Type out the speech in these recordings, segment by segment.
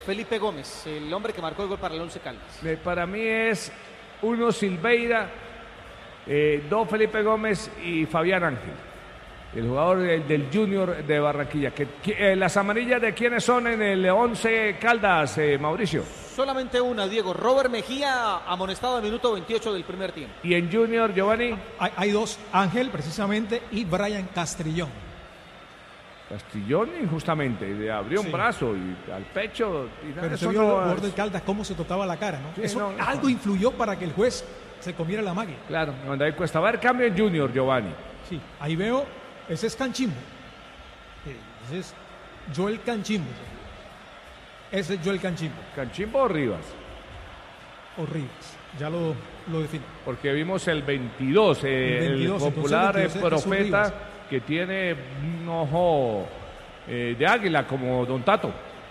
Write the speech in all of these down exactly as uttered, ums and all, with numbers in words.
Felipe Gómez, el hombre que marcó el gol para el Once Caldas. Eh, para mí es uno Silveira, eh, dos Felipe Gómez y Fabián Ángel, el jugador del, del Junior de Barranquilla. Que, que, eh, ¿Las amarillas de quiénes son en el Once Caldas, eh, Mauricio? Solamente una, Diego. Robert Mejía, amonestado al minuto veintiocho del primer tiempo. ¿Y en Junior, Giovanni? Hay, hay dos, Ángel precisamente y Brian Castrillón. Castrillón injustamente, le abrió sí. un brazo y al pecho. Y Pero se vio el jugador del Caldas cómo se tocaba la cara, ¿no? Sí, Eso no, no, algo no. influyó para que el juez se comiera la magia. Claro, donde hay cuesta. Va a haber cambio en Junior, Giovanni. Sí, ahí veo, ese es Canchimbo. Ese es Joel Canchimbo. Ese es Joel Canchimbo. ¿Canchimbo o Rivas? O Rivas, ya lo, lo defino. Porque vimos el veintidós, eh, el, veintidós, el popular el veintidós, profeta que tiene un ojo eh, de águila como Don Tato.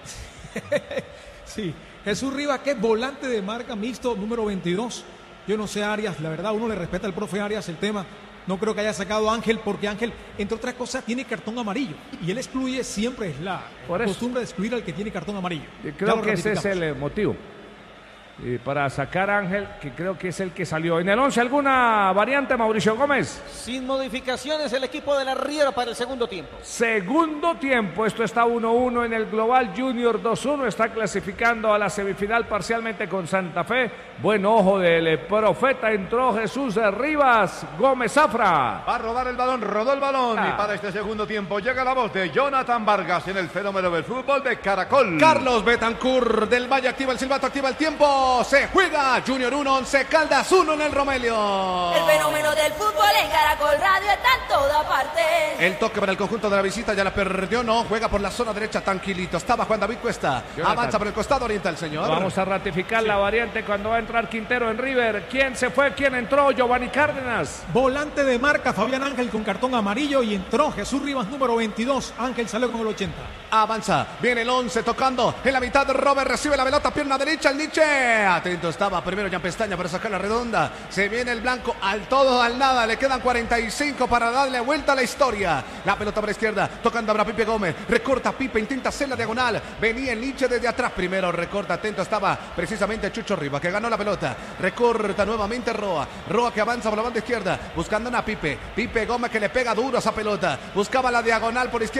Sí, Jesús Rivas, que es volante de marca mixto número veintidós. Yo no sé, Arias, la verdad, uno le respeta al profe Arias el tema. No creo que haya sacado a Ángel, porque Ángel, entre otras cosas, tiene cartón amarillo. Y él excluye, siempre es la costumbre de excluir al que tiene cartón amarillo. Creo que ese es el motivo. Eh, para sacar a Ángel, que creo que es el que salió. ¿En el once alguna variante, Mauricio Gómez? Sin modificaciones el equipo de la Riera para el segundo tiempo. Segundo tiempo, esto está uno uno en el global. Junior dos uno está clasificando a la semifinal parcialmente con Santa Fe. Buen ojo del profeta, entró Jesús Rivas. Gómez Zafra va a rodar el balón, rodó el balón ah. y para este segundo tiempo llega la voz de Jonathan Vargas en el fenómeno del fútbol de Caracol. Carlos Betancourt del Valle activa el silbato, activa el tiempo. Se juega Junior uno, Once Caldas uno en el Romelio. El fenómeno del fútbol en Caracol Radio está en toda parte. El toque para el conjunto de la visita, ya la perdió, no, juega por la zona derecha, tranquilito. Estaba Juan David Cuesta, Jonathan. Avanza por el costado oriental, señor. Vamos a ratificar sí. la variante cuando va a entrar Quintero en River. ¿Quién se fue? ¿Quién entró? Giovanni Cárdenas. Volante de marca, Fabián Ángel con cartón amarillo y entró Jesús Rivas número veintidós. Ángel salió con el ochenta. Avanza, viene el once tocando en la mitad. Robert recibe la pelota, pierna derecha, el Nietzsche. Atento estaba primero Jan Pestaña para sacar la redonda. Se viene el blanco al todo, al nada. Le quedan cuarenta y cinco para darle vuelta a la historia. La pelota para la izquierda, tocando para Pipe Gómez. Recorta Pipe, intenta hacer la diagonal. Venía el Nietzsche desde atrás. Primero recorta, atento estaba precisamente Chucho Rivas, que ganó la pelota. Recorta nuevamente Roa. Roa que avanza por la banda izquierda, buscando a Pipe. Pipe Gómez que le pega duro a esa pelota. Buscaba la diagonal por izquierda.